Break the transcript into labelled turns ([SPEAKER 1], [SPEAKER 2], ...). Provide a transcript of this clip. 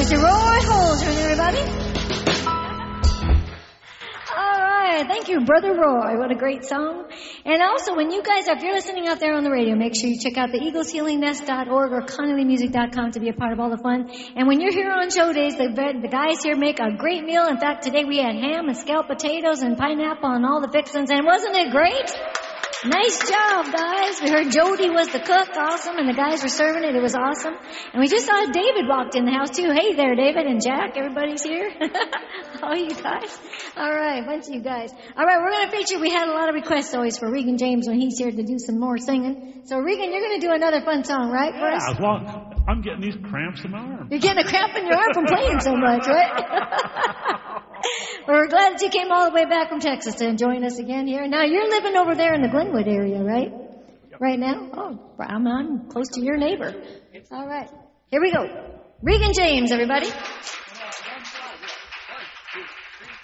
[SPEAKER 1] Mr. Roy Holzer, everybody. All right. Thank you, Brother Roy. What a great song. And also, when you guys, if you're listening out there on the radio, make sure you check out the eagleshealingnest.org or ConnollyMusic.com to be a part of all the fun. And when you're here on show days, the guys here make a great meal. In fact, today we had ham and scalloped potatoes and pineapple and all the fixings. And wasn't it great? Nice job, guys. We heard Jody was the cook. Awesome. And the guys were serving it. It was awesome. And we just saw David walked in the house, too. Hey there, David and Jack. Everybody's here. All you guys. All right. Bunch of you guys. All right. We're going to feature. We had a lot of requests always for Regan James when he's here to do some more singing. So, Regan, you're going to do another fun song, right, for us?
[SPEAKER 2] Yeah, well, I'm getting these cramps in my arm.
[SPEAKER 1] You're getting a cramp in your arm from playing so much, right? Well, we're glad that you came all the way back from Texas to join us again here. Now, you're living over there in the Glenwood area, right? Yep. Right now? Oh, I'm close to your neighbor. All right. Here we go. Regan James, everybody.